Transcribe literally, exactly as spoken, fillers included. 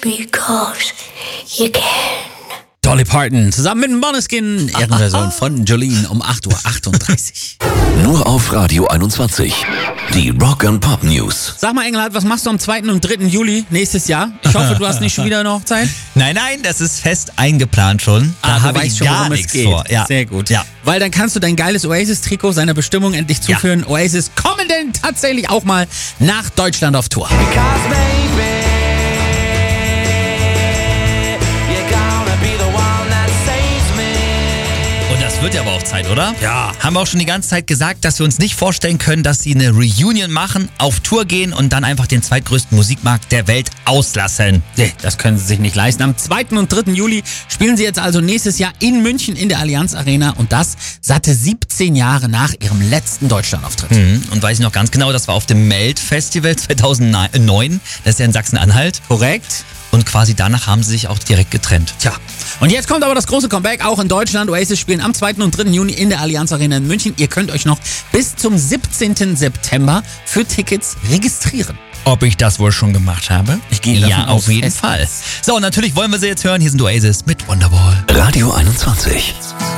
because you can. Dolly Parton zusammen mit dem Måneskin, Ehrenversion von Jolene um acht Uhr achtunddreißig. Nur auf Radio einundzwanzig. Die Rock and Pop News. Sag mal, Engelhardt, was machst du am zweiten und dritten Juli nächstes Jahr? Ich hoffe, du hast nicht schon wieder eine Hochzeit. Nein, nein, das ist fest eingeplant schon. Da Ah, habe du ich weißt schon, gar worum es nichts geht. vor. Ja. Sehr gut. Ja. Weil dann kannst du dein geiles Oasis-Trikot seiner Bestimmung endlich zuführen. Ja. Oasis kommen denn tatsächlich auch mal nach Deutschland auf Tour. Wird ja aber auch Zeit, oder? Ja. Haben wir auch schon die ganze Zeit gesagt, dass wir uns nicht vorstellen können, dass sie eine Reunion machen, auf Tour gehen und dann einfach den zweitgrößten Musikmarkt der Welt auslassen. Nee, das können sie sich nicht leisten. Am zweiten und dritten Juli spielen sie jetzt also nächstes Jahr in München in der Allianz Arena und das satte siebzehn Jahre nach ihrem letzten Deutschlandauftritt. Mhm. Und weiß ich noch ganz genau, das war auf dem Melt-Festival zweitausendneun, das ist ja in Sachsen-Anhalt. Korrekt. Und quasi danach haben sie sich auch direkt getrennt. Tja, und jetzt kommt aber das große Comeback, auch in Deutschland. Oasis spielen am zweiten und dritten Juni in der Allianz Arena in München. Ihr könnt euch noch bis zum siebzehnten September für Tickets registrieren. Ob ich das wohl schon gemacht habe? Ich gehe davon Ja, aus, auf jeden fest. Fall. So, und natürlich wollen wir sie jetzt hören. Hier sind Oasis mit Wonderwall. Radio einundzwanzig.